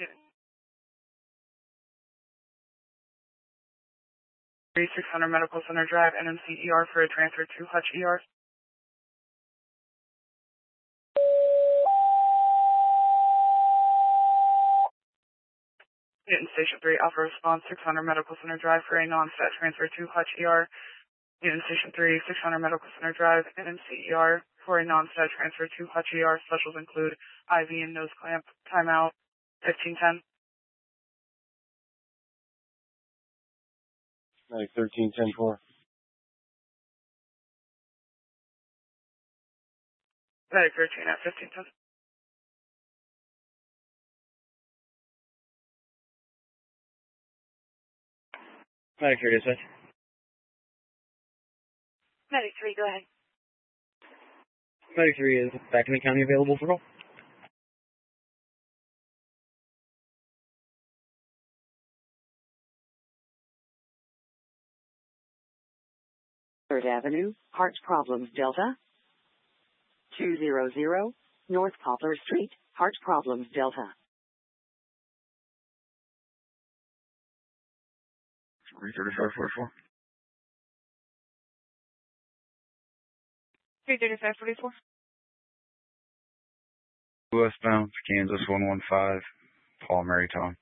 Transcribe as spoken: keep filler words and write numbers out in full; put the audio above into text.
six hundred Medical Center Drive, N M C E R for a transfer to Hutch E R. Newton Station three, Alpha Response, six hundred Medical Center Drive for a non-stat transfer to Hutch E R. Newton Station three, six hundred Medical Center Drive, N M C E R for a non-stat transfer to Hutch E R. Specials include I V and nose clamp. Timeout, fifteen ten. Like thirteen ten four. Medic thirteen at fifteen ten. Medic three, dispatch. Medic three, go ahead. Medic three is back in the county available for call. Third Avenue, Heart Problems Delta. two hundred North Poplar Street, Heart Problems Delta. three thirty-five forty-four. three thirty-five forty-four. Westbound, Kansas one one five, Paul Mary Tom.